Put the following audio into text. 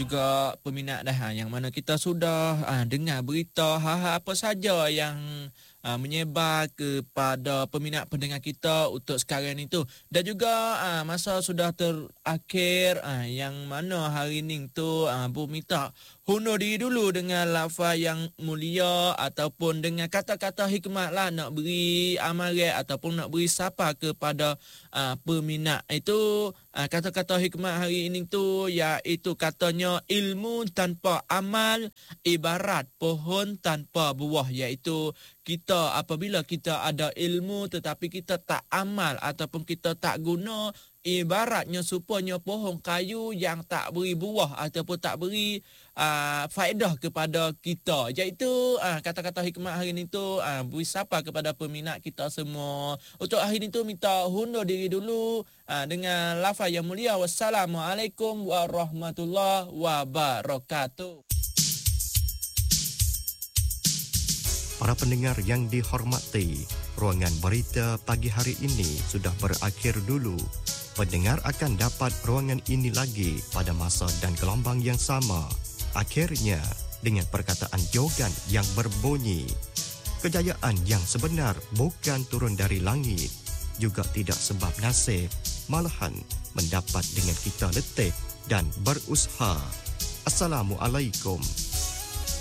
juga peminat dah yang mana kita sudah dengar berita hal-hal apa saja yang menyebar kepada peminat pendengar kita untuk sekarang itu. Dan juga masa sudah terakhir yang mana hari ni tu Bu minta hundur diri dulu dengan lafaz yang mulia ataupun dengan kata-kata hikmat lah nak beri amaran ataupun nak beri sapa kepada peminat itu. Kata-kata hikmat hari ini tu iaitu katanya ilmu tanpa amal ibarat pohon tanpa buah, iaitu kita apabila kita ada ilmu tetapi kita tak amal ataupun kita tak guna, ibaratnya supaya pohon kayu yang tak beri buah ataupun tak beri faedah kepada kita. Iaitu kata-kata hikmat hari ni tu beri sapa kepada peminat kita semua. Untuk hari ni tu minta hundur diri dulu dengan lafaz yang mulia. Wassalamualaikum warahmatullahi wabarakatuh. Para pendengar yang dihormati, ruangan berita pagi hari ini sudah berakhir dulu. Pendengar akan dapat ruangan ini lagi pada masa dan gelombang yang sama. Akhirnya, dengan perkataan jogan yang berbunyi, kejayaan yang sebenar bukan turun dari langit, juga tidak sebab nasib, malahan mendapat dengan kita letih dan berusaha. Assalamualaikum.